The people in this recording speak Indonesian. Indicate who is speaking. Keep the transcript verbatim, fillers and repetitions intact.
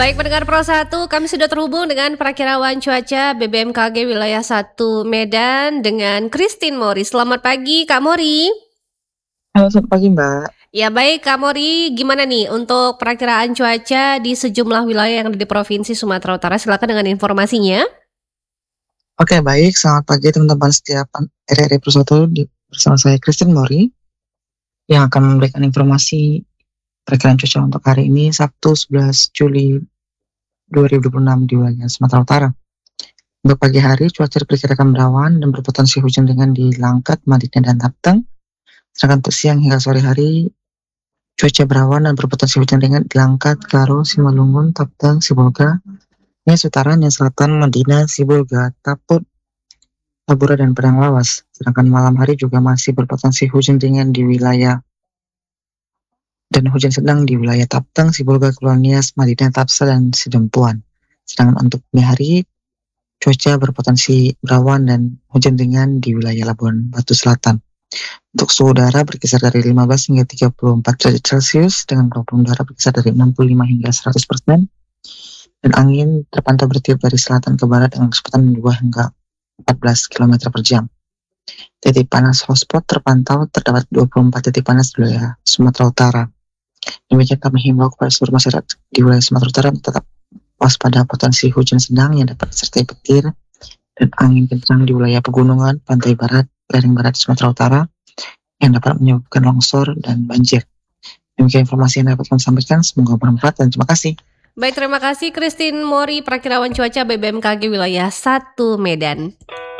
Speaker 1: Baik pendengar Pro satu, kami sudah terhubung dengan perakirawan cuaca B B M K G wilayah satu Medan dengan Christine Mori. Selamat pagi Kak Mori.
Speaker 2: Halo, selamat pagi Mbak.
Speaker 1: Ya baik Kak Mori, gimana nih untuk perakiraan cuaca di sejumlah wilayah yang ada di Provinsi Sumatera Utara? Silakan dengan informasinya.
Speaker 2: Oke baik, selamat pagi teman-teman setiap R R I Pro satu di, bersama saya Christine Mori yang akan memberikan informasi perakiraan cuaca untuk hari ini Sabtu sebelas Juli dua ribu dua puluh enam di wilayah Sumatera Utara. Untuk pagi hari cuaca diperkirakan berawan dan berpotensi hujan ringan di Langkat, Madinah, dan Tapteng. Sedangkan untuk siang hingga sore hari cuaca berawan dan berpotensi hujan ringan di Langkat, Karo, Simalungun, Tapteng, Sibolga, Nias Utara, Nias Selatan, Madinah, Sibolga, Taput, Tambora, dan Padang Lawas. Sedangkan malam hari juga masih berpotensi hujan ringan di wilayah dan hujan sedang di wilayah Tapteng, Sibolga, Kepulauan Nias, Madinah, Tapsa, dan Sidempuan. Sedangkan untuk dini hari cuaca berpotensi berawan dan hujan ringan di wilayah Labuan Batu Selatan. Untuk suhu udara berkisar dari lima belas hingga tiga puluh empat derajat Celcius dengan gelombang udara berkisar dari enam puluh lima hingga seratus persen. Dan angin terpantau bertiup dari selatan ke barat dengan kecepatan dua hingga empat belas kilometer per jam. Titik panas hotspot terpantau terdapat dua puluh empat titik panas di wilayah Sumatera Utara. Demikian kami himbau kepada seluruh masyarakat di wilayah Sumatera Utara tetap waspada potensi hujan sedang yang dapat disertai petir dan angin kencang di wilayah pegunungan, pantai barat, lereng barat Sumatera Utara yang dapat menyebabkan longsor dan banjir. Demikian informasi yang dapat kami sampaikan, semoga bermanfaat dan terima kasih.
Speaker 1: Baik, terima kasih Christine Mori, perakirawan cuaca B B M K G wilayah satu Medan.